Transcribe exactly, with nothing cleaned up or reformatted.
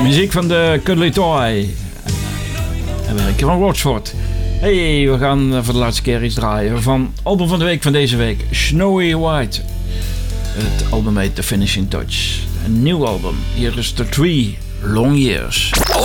Muziek van de Cuddly Toy. En werken van Rochford. Hey, we gaan voor de laatste keer iets draaien van album van de week van deze week. Snowy White. Het album heet The Finishing Touch. Een nieuw album. Hier is The Three Long Years.